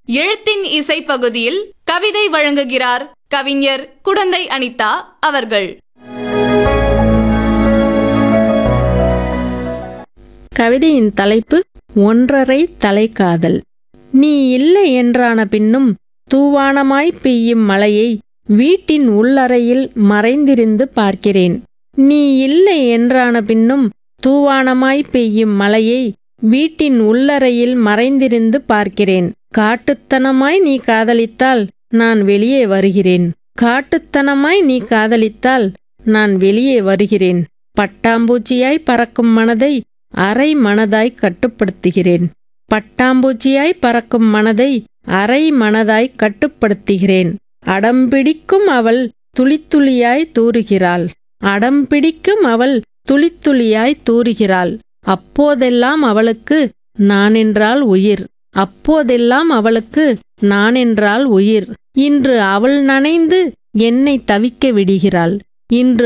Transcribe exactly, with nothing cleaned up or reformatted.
எழுத்தின் இசை பகுதியில் கவிதை வழங்குகிறார் கவிஞர் குடந்தை அனிதா அவர்கள். கவிதையின் தலைப்பு ஒன்றரை தலைக்காதல். நீ இல்லை என்றான பின்னும் தூவானமாய் பெய்யும் மழையை வீட்டின் உள்ளறையில் மறைந்திருந்து பார்க்கிறேன். நீ இல்லை என்றான பின்னும் தூவானமாய் பெய்யும் மழையை வீட்டின் உள்ளறையில் மறைந்திருந்து பார்க்கிறேன். காட்டுத்தனமாய் நீ காதலித்தால் நான் வெளியே வருகிறேன். காட்டுத்தனமாய் நீ காதலித்தால் நான் வெளியே வருகிறேன். பட்டாம்பூச்சியாய் பறக்கும் மனதை அரை மனதாய் கட்டுப்படுத்துகிறேன். பட்டாம்பூச்சியாய் பறக்கும் மனதை அரை மனதாய் கட்டுப்படுத்துகிறேன். அடம்பிடிக்கும் அவள் துளித்துளியாய் தூறுகிறாள். அடம்பிடிக்கும் அவள் துளித்துளியாய் தூறுகிறாள். அப்போதெல்லாம் அவளுக்கு நானென்றால் உயிர். அப்போதெல்லாம் அவளுக்கு நானென்றால் உயிர். இன்று அவள் நனைந்து என்னை தவிக்க விடுகிறாள். இன்று